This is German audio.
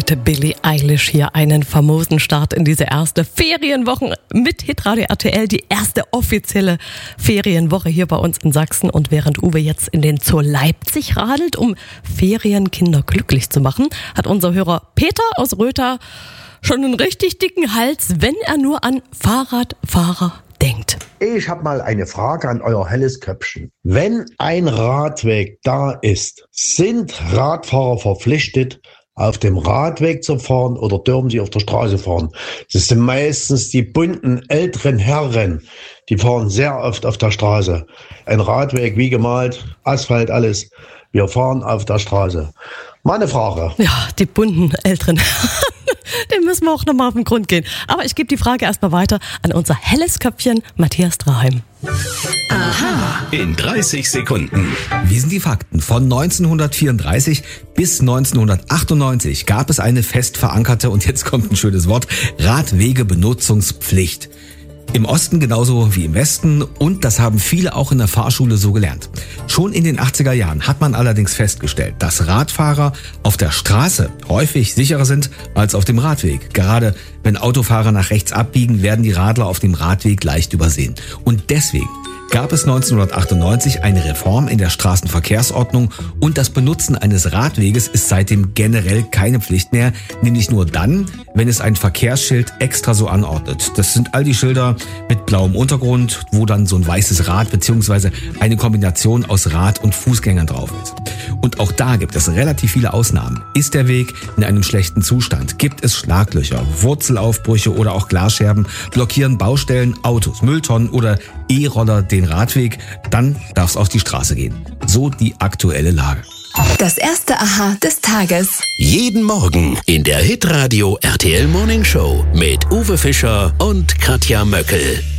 mit Billie Eilish hier einen famosen Start in diese erste Ferienwoche mit Hitradio RTL, die erste offizielle Ferienwoche hier bei uns in Sachsen. Und während Uwe jetzt in den Zoo Leipzig radelt, um Ferienkinder glücklich zu machen, hat unser Hörer Peter aus Röther schon einen richtig dicken Hals, wenn er nur an Fahrradfahrer denkt. Ich habe mal eine Frage an euer helles Köpfchen. Wenn ein Radweg da ist, sind Radfahrer verpflichtet, auf dem Radweg zu fahren oder dürfen sie auf der Straße fahren? Das sind meistens die bunten älteren Herren, die fahren sehr oft auf der Straße. Ein Radweg wie gemalt, Asphalt, alles. Wir fahren auf der Straße. Meine Frage. Ja, die bunten älteren Herren. Dem müssen wir auch nochmal auf den Grund gehen. Aber ich gebe die Frage erstmal weiter an unser helles Köpfchen Matthias Draheim. Aha. In 30 Sekunden. Wie sind die Fakten? Von 1934 bis 1998 gab es eine fest verankerte, und jetzt kommt ein schönes Wort, Radwegebenutzungspflicht. Im Osten genauso wie im Westen, und das haben viele auch in der Fahrschule so gelernt. Schon in den 80er Jahren hat man allerdings festgestellt, dass Radfahrer auf der Straße häufig sicherer sind als auf dem Radweg. Gerade wenn Autofahrer nach rechts abbiegen, werden die Radler auf dem Radweg leicht übersehen. Und deswegen gab es 1998 eine Reform in der Straßenverkehrsordnung, und das Benutzen eines Radweges ist seitdem generell keine Pflicht mehr, nämlich nur dann, wenn es ein Verkehrsschild extra so anordnet. Das sind all die Schilder mit blauem Untergrund, wo dann so ein weißes Rad bzw. eine Kombination aus Rad- und Fußgängern drauf ist. Und auch da gibt es relativ viele Ausnahmen. Ist der Weg in einem schlechten Zustand? Gibt es Schlaglöcher, Wurzelaufbrüche oder auch Glasscherben? Blockieren Baustellen, Autos, Mülltonnen oder E-Roller den Radweg? Dann darf es auf die Straße gehen. So die aktuelle Lage. Das erste Aha des Tages. Jeden Morgen in der Hitradio RTL Morning Show mit Uwe Fischer und Katja Möckel.